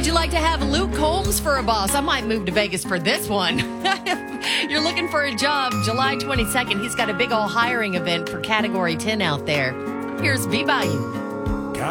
you like to have Luke Combs for a boss? I might move to Vegas for this one. You're looking for a job, July 22nd. He's got a big old hiring event for Category 10 out there. Here's V-Bayou.